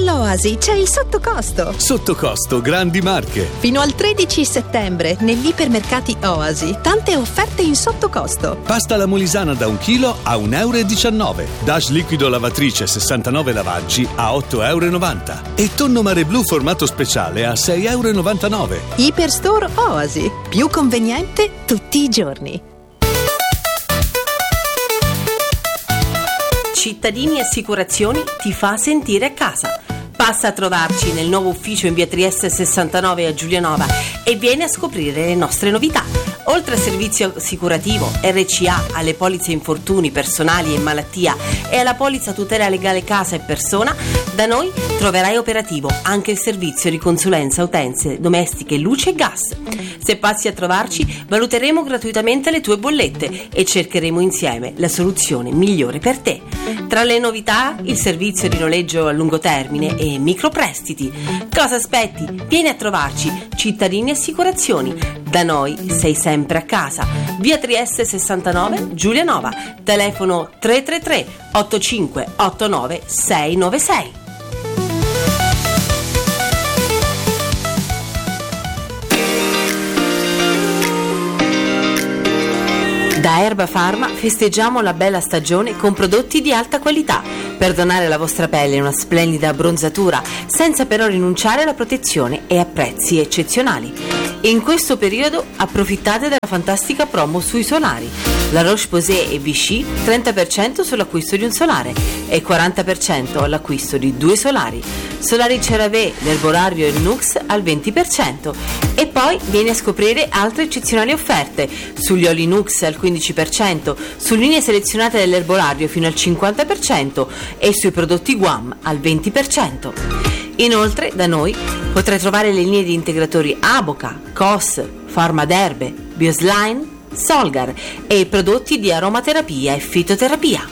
All'Oasi c'è il sottocosto. Sottocosto grandi marche. Fino al 13 settembre negli ipermercati Oasi tante offerte in sottocosto. Pasta alla molisana da 1 chilo a 1,19 €. Dash liquido lavatrice 69 lavaggi a 8,90 €. E tonno mare blu formato speciale a 6,99 €. Iperstore Oasi. Più conveniente tutti i giorni. Cittadini Assicurazioni ti fa sentire a casa. Passa a trovarci nel nuovo ufficio in via Trieste 69 a Giulianova e vieni a scoprire le nostre novità. Oltre al servizio assicurativo RCA, alle polizze infortuni personali e malattia e alla polizza tutela legale casa e persona, da noi troverai operativo anche il servizio di consulenza utenze domestiche, luce e gas. Se passi a trovarci, valuteremo gratuitamente le tue bollette e cercheremo insieme la soluzione migliore per te. Tra le novità, il servizio di noleggio a lungo termine e microprestiti. Cosa aspetti? Vieni a trovarci, Cittadini Assicurazioni. Da noi sei sempre a casa. Via Trieste 69, Giulianova. Telefono 333 8589 696. Da Erba Pharma festeggiamo la bella stagione con prodotti di alta qualità per donare alla vostra pelle una splendida abbronzatura senza però rinunciare alla protezione e a prezzi eccezionali. In questo periodo approfittate della fantastica promo sui solari. La Roche-Posay e Vichy 30% sull'acquisto di un solare e 40% all'acquisto di 2 solari. Solari CeraVe, l'Herbolario e Nux al 20%. E poi vieni a scoprire altre eccezionali offerte sugli oli Nux al 15%, su linee selezionate dell'Herbolario fino al 50% e sui prodotti Guam al 20%. Inoltre da noi potrai trovare le linee di integratori Aboca, COS, Pharmaderbe, Bioslime, Solgar e i prodotti di aromaterapia e fitoterapia.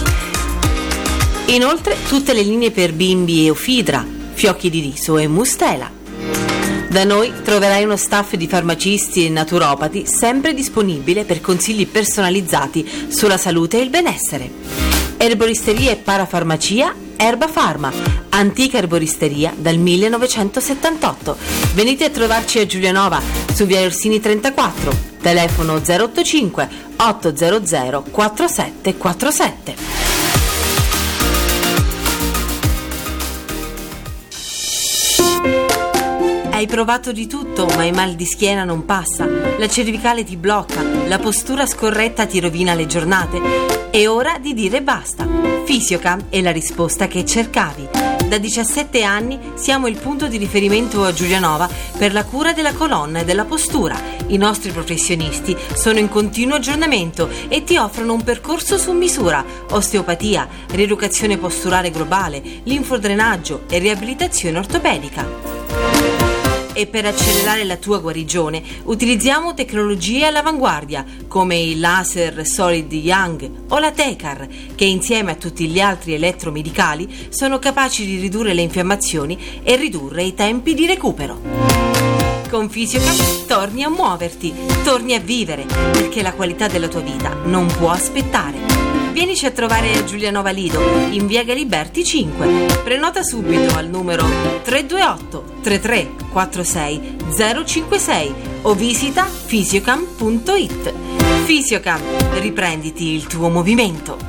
Inoltre tutte le linee per bimbi Eufidra, fiocchi di riso e mustela. Da noi troverai uno staff di farmacisti e naturopati sempre disponibile per consigli personalizzati sulla salute e il benessere. Erboristeria e parafarmacia Erba Pharma, antica erboristeria dal 1978. Venite a trovarci a Giulianova su via Orsini 34, telefono 085 800 4747. Hai provato di tutto, ma il mal di schiena non passa, la cervicale ti blocca, la postura scorretta ti rovina le giornate. È ora di dire basta. Fisiocam è la risposta che cercavi. Da 17 anni siamo il punto di riferimento a Giulianova per la cura della colonna e della postura. I nostri professionisti sono in continuo aggiornamento e ti offrono un percorso su misura: osteopatia, rieducazione posturale globale, linfodrenaggio e riabilitazione ortopedica. E per accelerare la tua guarigione utilizziamo tecnologie all'avanguardia come il laser Solid Young o la Tecar, che insieme a tutti gli altri elettromedicali sono capaci di ridurre le infiammazioni e ridurre i tempi di recupero. Con Fisiocam torni a muoverti, torni a vivere, perché la qualità della tua vita non può aspettare. Vienici a trovare a Giulianova Lido, in via Galiberti 5. Prenota subito al numero 328 33 46 056 o visita fisiocam.it. Fisiocam, riprenditi il tuo movimento.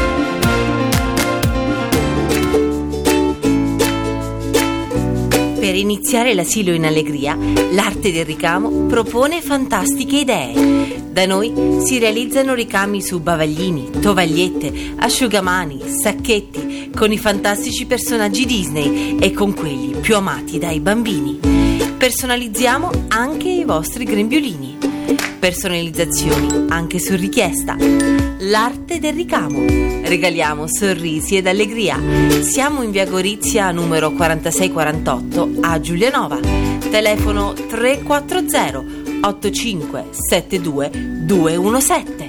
Per iniziare l'asilo in allegria, l'arte del ricamo propone fantastiche idee. Da noi si realizzano ricami su bavaglini, tovagliette, asciugamani, sacchetti, con i fantastici personaggi Disney e con quelli più amati dai bambini. Personalizziamo anche i vostri grembiulini. Personalizzazioni anche su richiesta. L'arte del ricamo. Regaliamo sorrisi ed allegria. Siamo in via Gorizia numero 4648 a Giulianova. Telefono 340 8572 217.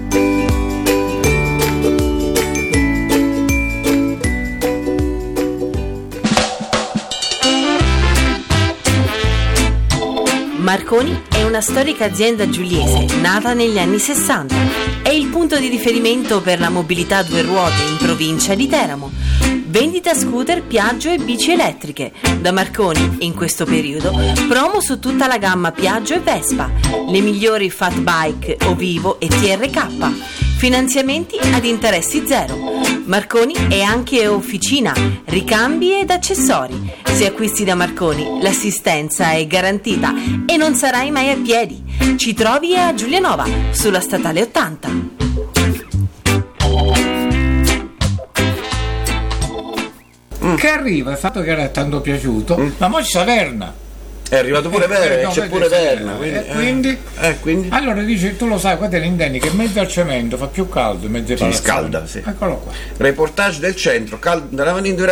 Marconi è una storica azienda giuliese nata negli anni 60. È il punto di riferimento per la mobilità a 2 ruote in provincia di Teramo. Vendita scooter, Piaggio e bici elettriche. Da Marconi, in questo periodo, promo su tutta la gamma Piaggio e Vespa. Le migliori Fat Bike, Ovivo e TRK. Finanziamenti ad interessi zero. Marconi è anche officina, ricambi ed accessori. Se acquisti da Marconi, l'assistenza è garantita e non sarai mai a piedi. Ci trovi a Giulianova, sulla statale 80. Che arriva, il fatto che era tanto piaciuto, ma mo c'è Verna. È arrivato pure Verna, c'è pure Verna. Quindi? Allora dice, tu lo sai, qua te ne intendi che mezzo al cemento fa più caldo, mezzo si scalda, sì. Eccolo qua. Reportage del centro, caldo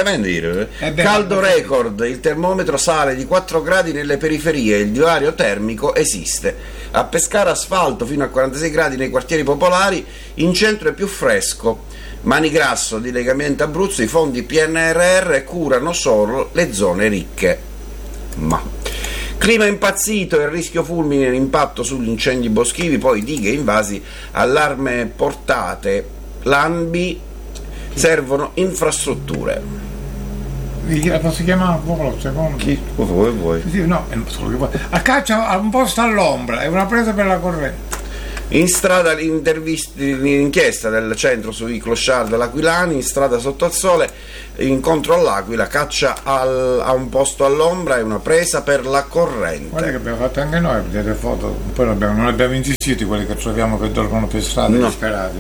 record, il termometro sale di 4 gradi nelle periferie, il divario termico esiste. A Pescara asfalto fino a 46 gradi nei quartieri popolari, in centro è più fresco. Manigrasso di Legamento Abruzzo, i fondi PNRR curano solo le zone ricche. Ma clima impazzito, il rischio fulmine, l'impatto sugli incendi boschivi, poi dighe invasi, allarme portate, lambi, servono infrastrutture. La posso chiamare un secondo? Chi? Vuoi? Sì, no, solo che a caccia a un posto all'ombra, è una presa per la corrente. In strada l'inchiesta del centro sui clochard dell'Aquilani, in strada sotto il sole, incontro all'Aquila, caccia a un posto all'ombra e una presa per la corrente. Guarda che abbiamo fatto anche noi, vedete foto, poi non abbiamo insistito quelli che troviamo che dormono per strada, disperati.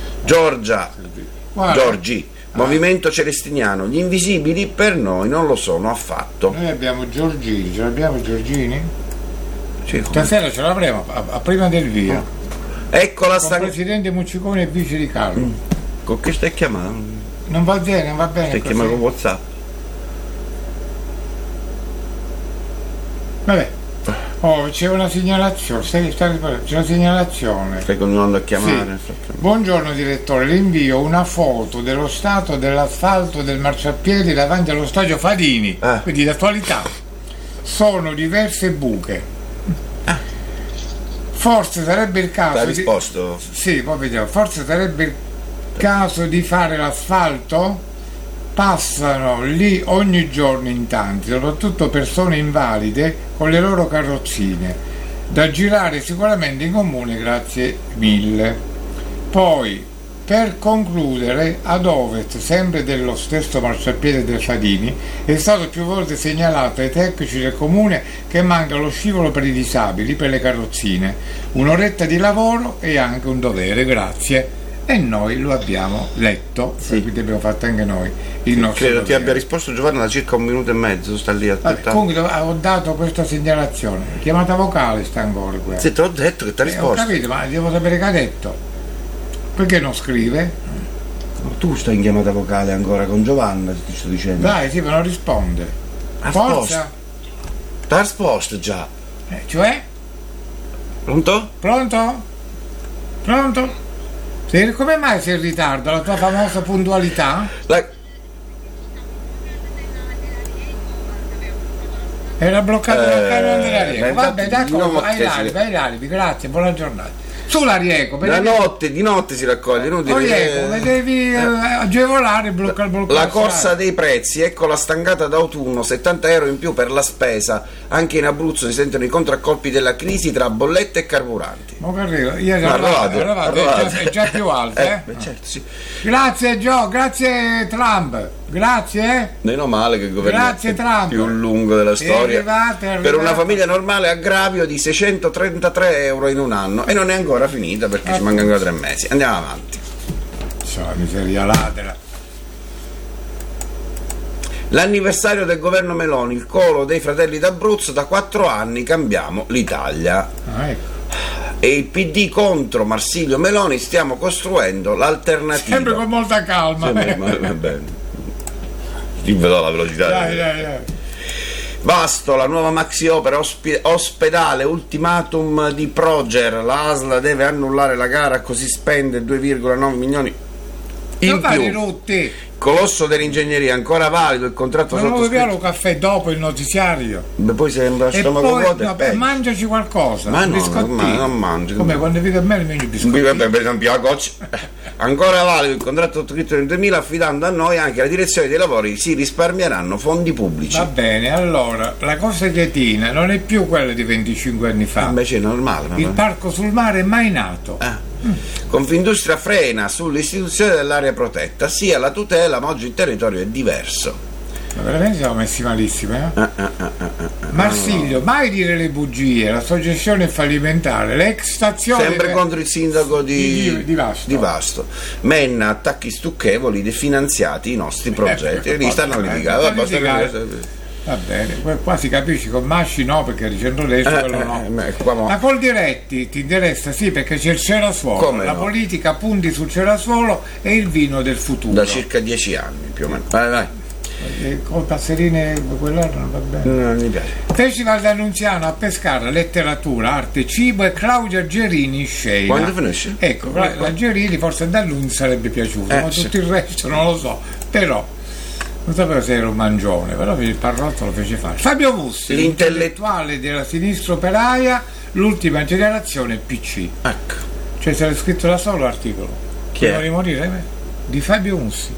Giorgi, Movimento Celestiniano, gli invisibili per noi non lo sono affatto. Noi abbiamo Giorgini, ce l'abbiamo Giorgini? Stasera ce l'avremo, a prima del via. Ecco la presidente Mucciconi e vice di Carlo. Con che stai chiamando? Non va bene. Stai chiamando con WhatsApp? Vabbè. C'è una segnalazione. C'è una segnalazione. Stai continuando a chiamare? Sì. Buongiorno direttore, le invio una foto dello stato dell'asfalto del marciapiede davanti allo stadio Fadini, quindi d'attualità. Sono diverse buche. Forse sarebbe il caso. L'ha risposto? Sì, poi vediamo. Forse sarebbe il caso di fare l'asfalto. Passano lì ogni giorno in tanti, soprattutto persone invalide con le loro carrozzine. Da girare sicuramente in comune, grazie mille. Poi, per concludere, ad ovest, sempre dello stesso marciapiede del Fadini, è stato più volte segnalato ai tecnici del comune che manca lo scivolo per i disabili, per le carrozzine. Un'oretta di lavoro e anche un dovere, grazie. E noi lo abbiamo letto, quindi abbiamo fatto anche noi il nostro credo dovere. Ti abbia risposto Giovanna da circa 1 minuto e mezzo, sta lì aspettando. Comunque ho dato questa segnalazione, chiamata vocale sta ancora quella. Sì, te l'ho detto che ti ha risposto. Ho capito, ma devo sapere che ha detto. Perché non scrive? Tu stai in chiamata vocale ancora con Giovanna, ti sto dicendo. Dai, sì, ma non risponde. Forza! T'ha risposto già. Cioè? Pronto? Come mai sei in ritardo? La tua famosa puntualità? Era bloccato la carriera della Rieco. Vabbè, d'accordo, vai l'alibi, grazie, buona giornata. Sulla Rieco, di notte si raccoglie, devi agevolare il blocco. La corsa dei prezzi, ecco la stangata d'autunno, 70 euro in più per la spesa. Anche in Abruzzo si sentono i contraccolpi della crisi tra bollette e carburanti. Ma che arriva? È già più alto, certo, sì. Grazie Gio, grazie Trump. Grazie. Meno male che il governo è Trump. Più lungo della storia. Arrivate. Per una famiglia normale aggravio di 633 euro in un anno e non è ancora finita perché ci mancano ancora 3 mesi. Andiamo avanti. La miseria ladra. L'anniversario del governo Meloni, il colo dei Fratelli d'Abruzzo, da 4 anni cambiamo l'Italia. Ecco. E il PD contro Marsilio Meloni, stiamo costruendo l'alternativa. Sempre con molta calma. Va bene. Dimmelo la velocità. Dai. Vasto, la nuova maxi opera ospedale, ultimatum di Proger, la ASL deve annullare la gara così spende 2,9 milioni in più. Rotti. Colosso dell'ingegneria, ancora valido il contratto sottoscritto. Non beviamo caffè dopo il notiziario. Poi sembra stomaco vuoto. Mangiaci qualcosa. Ma no, non mangi. Come quando vive a me il mio biscottino. Per esempio la goccia. Ancora valido il contratto sottoscritto nel 2000, affidando a noi anche la direzione dei lavori, si risparmieranno fondi pubblici. Va bene, allora, la cosa chetina non è più quella di 25 anni fa. Invece è normale. Il parco sul mare è mai nato. Confindustria frena sull'istituzione dell'area protetta, sia la tutela, ma oggi il territorio è diverso. Ma veramente siamo messi malissimo, Marsilio, mai dire le bugie, la sua gestione è fallimentare, l'ex stazione... Sempre contro il sindaco di Vasto. Menna, attacchi stucchevoli, definanziati i nostri progetti. Lì stanno litigando. Va bene, qua si capisce, con Masci no, perché il centrodestra quello no. Ma col Diretti ti interessa? Sì, perché c'è il Cerasuolo. Come la no? politica punti sul Cerasuolo e il vino del futuro. Da circa 10 anni più o meno. Vai. Con Passerine quell'anno non va bene. Non mi piace. Festival d'Annunziano a Pescara, letteratura, arte, cibo e Claudia Gerini in scena. Quando finisce? Ecco, la Gerini forse da lui sarebbe piaciuto, ma tutto il resto non lo so. Però non sapevo se era un mangione, però il Parrotto lo fece fare. Fabio Bussi, l'intellettuale della sinistra operaia, l'ultima generazione PC. Ecco. Cioè se l'è scritto da solo l'articolo. Chi è? Di morire? Di Fabio Bussi.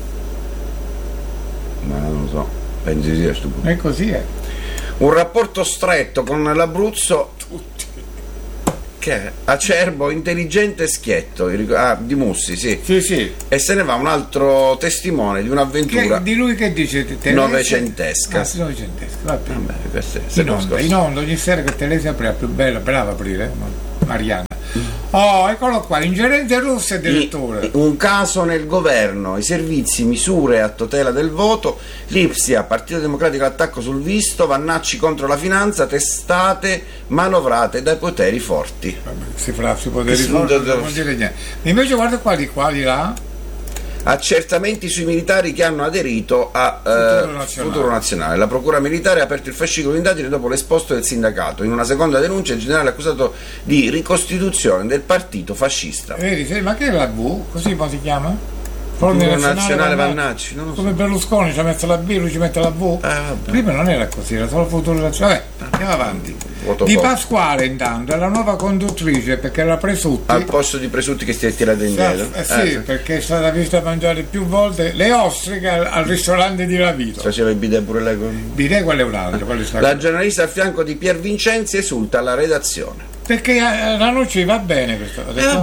Ma non lo so, pensi sia stupido. E così è. Un rapporto stretto con l'Abruzzo. Che è? Acerbo, intelligente e schietto. Di Mussi, sì. Sì. E se ne va un altro testimone di un'avventura di lui che dice novecentesca. Novecentesca, va bene. Vabbè, in onda ogni sera che Televisione apre più bella, brava a aprire, Mariana. Oh, eccolo qua, ingerenze russe direttore. Un caso nel governo, i servizi, misure a tutela del voto, l'Ipsia, Partito Democratico attacco sul visto, Vannacci contro la finanza, testate manovrate dai poteri forti. Si farà sui poteri forti, non vuol dire niente. Invece guarda qua di là. Accertamenti sui militari che hanno aderito a Futuro Nazionale. La Procura Militare ha aperto il fascicolo di indagine dopo l'esposto del sindacato. In una seconda denuncia il generale è accusato di ricostituzione del partito fascista. Vedi, ma che è la V? Così poi si chiama? Futuro Nazionale Vannacci, non lo so. Come Berlusconi ci ha messo la B, lui ci mette la V. Prima non era così, era solo Futuro Nazionale. Andiamo avanti. Di Pasquale intanto è la nuova conduttrice, perché era Presutti. Al posto di Presutti che si è tirato indietro. Sì, perché è stata vista mangiare più volte le ostriche al ristorante di Ravito. Faceva il bidet pure lei. Bidet quello è un altro. La giornalista a fianco di Pier Vincenzi esulta alla redazione. Perché la noce va bene questo.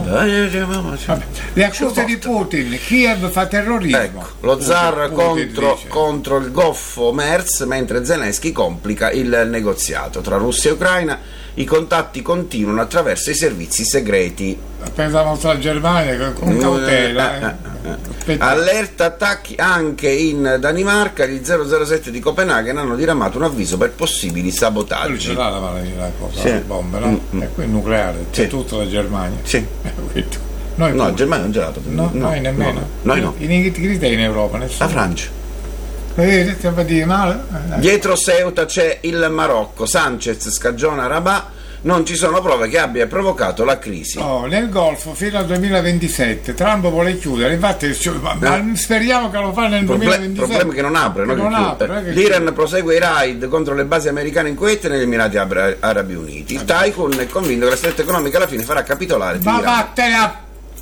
Le accuse di Putin, Kiev fa terrorismo. Ecco, lo zar contro il goffo Merz, mentre Zelensky complica il negoziato tra Russia e Ucraina. I contatti continuano attraverso i servizi segreti. Pensavo alla Germania con cautela. Allerta attacchi anche in Danimarca. Gli 007 di Copenaghen hanno diramato un avviso per possibili sabotaggi. Ce l'ha la cosa, la bomba, no? E qui il nucleare, c'è tutto la Germania. Sì. Noi no, in Germania non c'è dato. No, noi nemmeno. Noi no. In Inghilterra in Europa, nessuno. La Francia. Stiamo a dire male. Dietro Ceuta c'è il Marocco. Sanchez scagiona Rabat. Non ci sono prove che abbia provocato la crisi. Nel Golfo fino al 2027 Trump vuole chiudere, infatti ma speriamo che lo fa nel 2027. Il problema è che non apre, L'Iran prosegue i raid contro le basi americane in Kuwait e negli Emirati Arabi Uniti. Il Tycoon è convinto che la stretta economica alla fine farà capitolare ma vattene a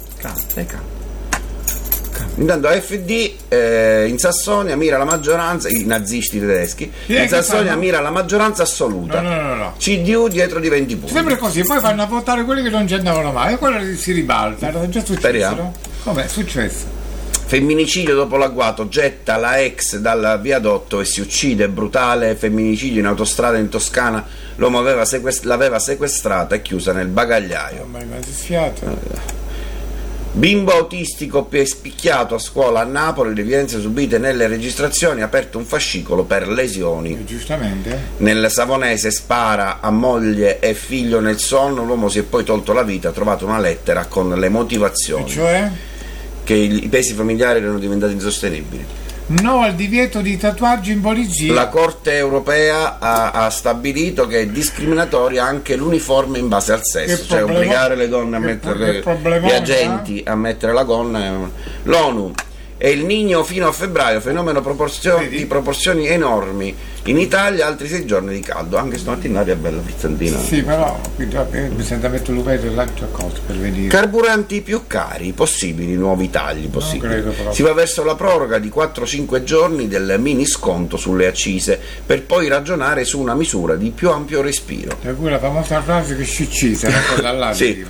Intanto AfD in Sassonia mira la maggioranza, i nazisti tedeschi in Sassonia mira la maggioranza assoluta. No. CDU dietro di 20 punti. Sempre così, poi fanno a votare quelli che non ci andavano mai e quello si ribalta. Era già successo. Speriamo. Com'è successo? Femminicidio dopo l'agguato, getta la ex dal viadotto e si uccide. Brutale femminicidio in autostrada in Toscana. L'uomo l'aveva sequestrata e chiusa nel bagagliaio. Ma si è sfiato. Bimbo autistico spicchiato a scuola a Napoli, le evidenze subite nelle registrazioni, aperto un fascicolo per lesioni. Giustamente. Nel Savonese spara a moglie e figlio nel sonno, l'uomo si è poi tolto la vita, ha trovato una lettera con le motivazioni. E cioè? Che i pesi familiari erano diventati insostenibili. No al divieto di tatuaggi in polizia. La Corte europea ha stabilito che è discriminatoria anche l'uniforme in base al sesso, cioè obbligare le donne a mettere gli agenti a mettere la gonna. L'ONU e il Niño fino a febbraio, fenomeno di proporzioni enormi. In Italia altri 6 giorni di caldo, anche stamattina aria bella frizzantina. Sì, però bisogna mettere l'upetto e l'altra cosa per venire. Carburanti più cari, possibili nuovi tagli possibili. Credo, si va verso la proroga di 4-5 giorni del mini sconto sulle accise, per poi ragionare su una misura di più ampio respiro. Per cui la famosa frase che sciccisa, la cosa là sì.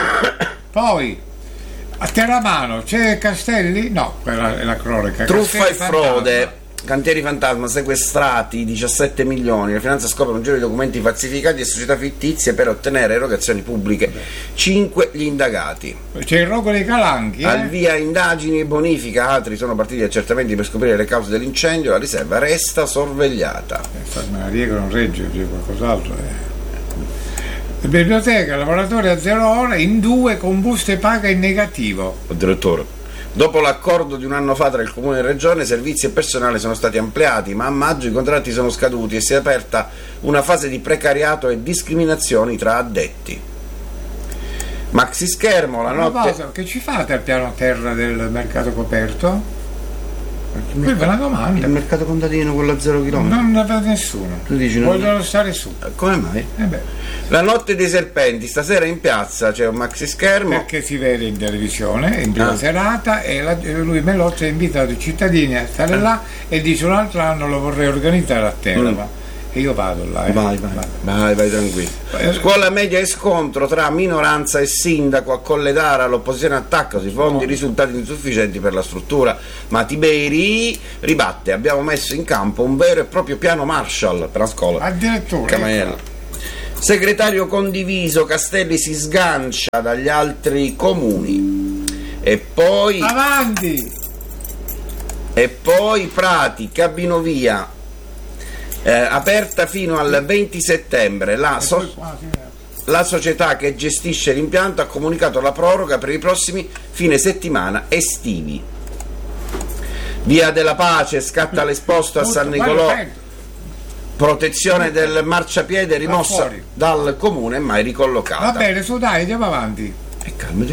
Poi a Terramano c'è Castelli? No, quella è la cronaca. Truffa e Castelli frode. Fantasma. Cantieri fantasma, sequestrati 17 milioni, la finanza scopre un giro di documenti falsificati e società fittizie per ottenere erogazioni pubbliche. 5 gli indagati. C'è il rogo dei Calanchi. Al via indagini e bonifica, altri sono partiti accertamenti per scoprire le cause dell'incendio, la riserva resta sorvegliata. Ma la riega non regge, c'è qualcos'altro. Biblioteca, lavoratore a 0 ore, in 2 con buste paga in negativo. Direttore. Dopo l'accordo di un anno fa tra il Comune e Regione, servizi e personale sono stati ampliati, ma a maggio i contratti sono scaduti e si è aperta una fase di precariato e discriminazioni tra addetti. Maxi schermo, la notte... Cosa, che ci fate al piano terra del mercato coperto? Qui ve la domanda. Il mercato contadino, quello a 0 km? Non ne avete nessuno. Tu dici vogliono stare su. Come mai? La notte dei serpenti, stasera in piazza c'è un maxi schermo. Perché si vede in televisione, in prima serata, e lui Melotti ha invitato i cittadini a stare là e dice un altro anno lo vorrei organizzare a Teramo. E io vado là. Vai tranquillo. Scuola media e scontro tra minoranza e sindaco, a Colledara l'opposizione attacca sui fondi, risultati insufficienti per la struttura, ma Tiberi ribatte, abbiamo messo in campo un vero e proprio piano Marshall per la scuola. Addirittura. Segretario condiviso, Castelli si sgancia dagli altri comuni. E poi avanti. E poi Prati, Cabinovia, aperta fino al 20 settembre. La società che gestisce l'impianto ha comunicato la proroga per i prossimi fine settimana estivi. Via della Pace, scatta l'esposto a San Nicolò. Protezione del marciapiede rimossa dal comune e mai ricollocata. Va bene, su dai, andiamo avanti. E calmati.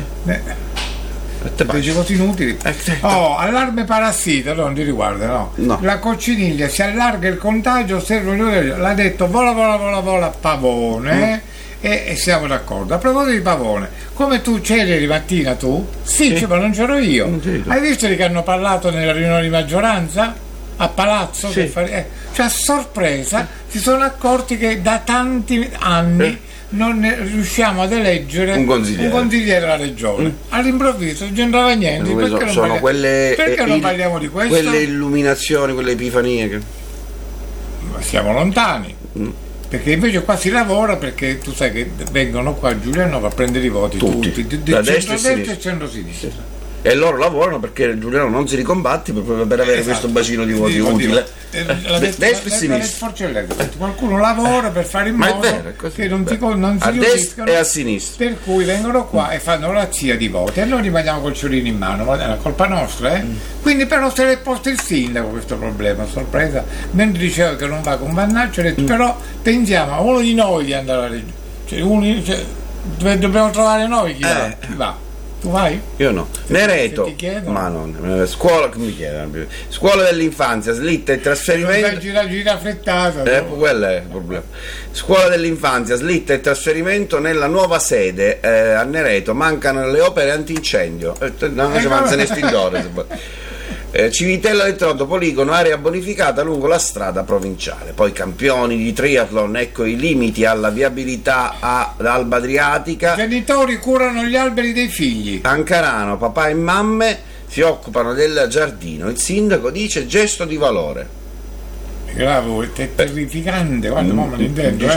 Dei cose inutili. Allarme parassita, non ti riguarda, no? La cocciniglia, si allarga il contagio, l'ha detto vola Pavone, e siamo d'accordo. A proposito di Pavone, come tu c'eri ieri mattina tu? Sì, ma non c'ero io. Hai visto che hanno parlato nella riunione di maggioranza? A Palazzo? Cioè a sorpresa si sono accorti che da tanti anni non riusciamo ad eleggere un consigliere della regione. All'improvviso non c'entrava niente. Perché non parliamo di questo? Quelle illuminazioni, quelle epifanie che... Ma siamo lontani. Perché invece qua si lavora, perché tu sai che vengono qua a Giuliano a prendere i voti tutti da destra e centro-sinistra. E loro lavorano perché Giuliano non si ricombatti per avere questo bacino di voti utile. Destra e sinistra. Qualcuno lavora per fare in modo che non si riuniscano, e a sinistra. Per cui vengono qua e fanno razzia di voti e noi rimaniamo col ciolino in mano, ma è una colpa nostra, Quindi però se l'è posto il sindaco questo problema, sorpresa, mentre diceva che non va con Vannaccio, ha detto però pensiamo a uno di noi di andare alla regione, dobbiamo trovare noi chi va. Tu vai? Io no. Nereto, ma non. Scuola, che mi chiedono? Scuola dell'infanzia, slitta il trasferimento. Gira frettata. Quello è il problema. Scuola dell'infanzia, slitta il trasferimento nella nuova sede a Nereto. Mancano le opere antincendio. Non ci manca l'estintore. Civitella del Trotto, poligono, area bonificata lungo la strada provinciale. Poi campioni di triathlon, ecco i limiti alla viabilità ad Alba Adriatica. Genitori curano gli alberi dei figli. Ancarano, papà e mamme si occupano del giardino. Il sindaco dice gesto di valore. Bravo, è terrificante, guarda, me ne intendo.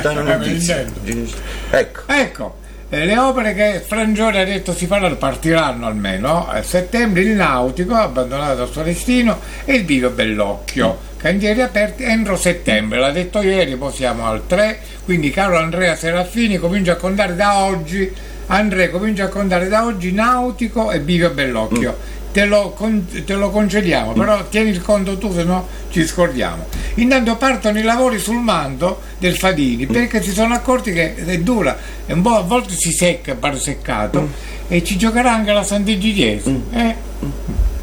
Ecco. Le opere che Frangione ha detto si faranno, partiranno almeno a settembre: il nautico abbandonato al suo destino e il Bivio Bellocchio, cantieri aperti entro settembre, l'ha detto ieri, poi siamo al 3, quindi caro Andrea Serafini comincia a contare da oggi, nautico e Bivio Bellocchio. Te lo concediamo, però tieni il conto tu, se no ci scordiamo. Intanto partono i lavori sul manto del Fadini, perché si sono accorti che è dura, e un po' a volte si secca, pare seccato, e ci giocherà anche la Sant'Egidiese.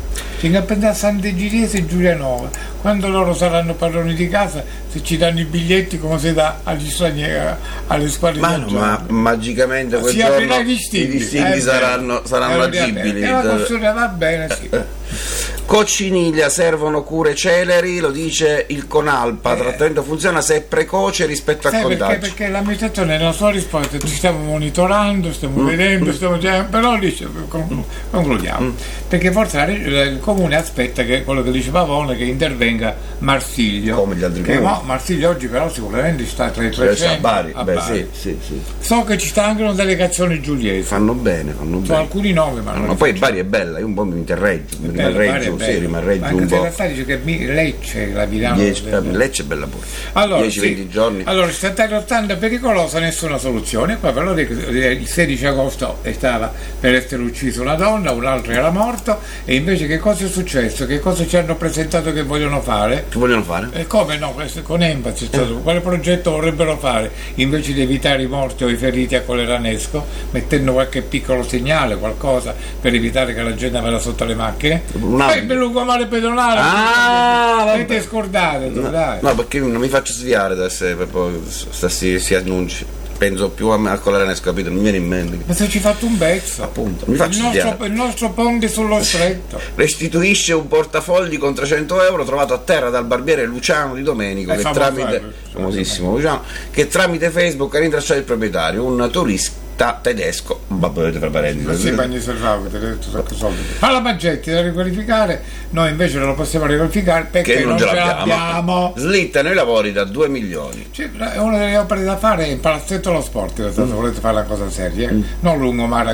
Venga a pensare a Sant'Egidiese e Giulianova, quando loro saranno padroni di casa, se ci danno i biglietti come si dà agli stranieri, alle squadre di gioco. Ma magicamente quel si giorno aprirà i distinti distinti, saranno agibili. La costruzione va bene, sì. Cocciniglia, servono cure celeri, lo dice il Conalpa, trattamento funziona se è precoce rispetto al contagio. Perché l'amministrazione nella sua risposta ci stiamo monitorando, stiamo vedendo, però dice, concludiamo, perché forse il comune aspetta che quello che dice Pavone, che intervenga Marsiglio, come gli altri comuni. Marsiglio oggi però sicuramente sta tra i 300 a Bari. Sì. So che ci sta anche una delegazione giuliese, fanno bene. Sono alcuni nomi, ma poi Bari è bella, io un po' mi interreggio, rimarrei giù un po'. In realtà dice che Lecce la Milano Lecce è bella pure. Allora, 10-20 giorni. Allora, statale 80 pericolosa, nessuna soluzione. Poi però il 16 agosto stava per essere ucciso una donna, un altro era morto, e invece che cosa è successo? Che cosa ci hanno presentato che vogliono fare? Che vogliono fare? Come no? Questo con enfasi quale progetto vorrebbero fare? Invece di evitare i morti o i feriti a Coleranesco, mettendo qualche piccolo segnale, qualcosa per evitare che la gente vada sotto le macchine. Per lungomare pedonale, avete scordato, dai. No, perché non mi faccio sviare da questi annunci. Penso più a Coleranesco, capito? Non mi viene in mente. Ma se ci fatto un pezzo, appunto, mi faccio il nostro ponte sullo stretto. Restituisce un portafogli con 300 euro trovato a terra dal barbiere Luciano Di Domenico, famosissimo Luciano, che tramite Facebook ha rintracciato il proprietario, un turista tedesco, ma potete fare parentesi. Alla Maggetti da riqualificare, noi invece non lo possiamo riqualificare perché non ce l'abbiamo. Slittano i lavori da 2 milioni. È una delle opere da fare in Palazzetto dello Sport, se volete fare una cosa seria, non lungomare